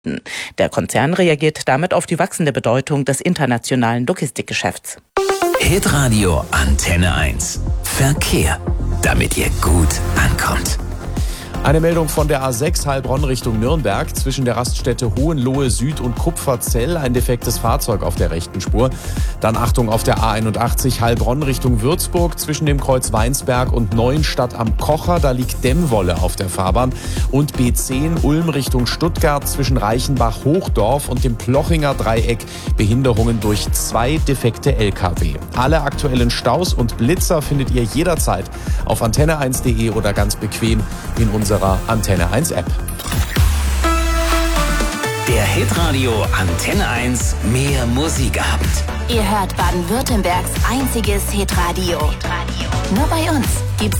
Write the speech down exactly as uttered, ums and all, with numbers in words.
Der Konzern reagiert damit auf die wachsende Bedeutung des internationalen Logistikgeschäfts. Hitradio Antenne eins. Verkehr, damit ihr gut ankommt. Eine Meldung von der A sechs Heilbronn Richtung Nürnberg. Zwischen der Raststätte Hohenlohe Süd und Kupferzell ein defektes Fahrzeug auf der rechten Spur. Dann Achtung auf der A einundachtzig Heilbronn Richtung Würzburg. Zwischen dem Kreuz Weinsberg und Neuenstadt am Kocher. Da liegt Dämmwolle auf der Fahrbahn. Und B zehn Ulm Richtung Stuttgart zwischen Reichenbach Hochdorf und dem Plochinger Dreieck. Behinderungen durch zwei defekte L K W. Alle aktuellen Staus und Blitzer findet ihr jederzeit auf antenne eins punkt de oder ganz bequem in unserem Antenne eins App. Der Hitradio Antenne eins Mehr Musikabend. Ihr hört Baden-Württembergs einziges Hitradio. Nur bei uns gibt's